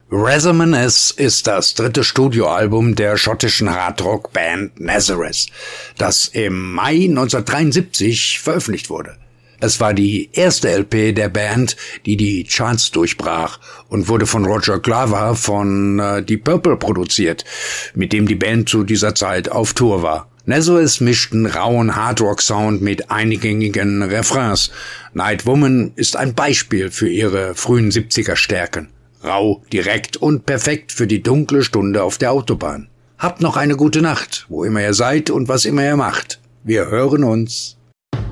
Rhizomanice ist das dritte Studioalbum der schottischen Hardrock-Band Nazareth, das im Mai 1973 veröffentlicht wurde. Es war die erste LP der Band, die die Charts durchbrach und wurde von Roger Glover von Deep Purple produziert, mit dem die Band zu dieser Zeit auf Tour war. Nazareth mischten rauen Hardrock-Sound mit eingängigen Refrains. Night Woman ist ein Beispiel für ihre frühen 70er Stärken. Rau, direkt und perfekt für die dunkle Stunde auf der Autobahn. Habt noch eine gute Nacht, wo immer ihr seid und was immer ihr macht. Wir hören uns.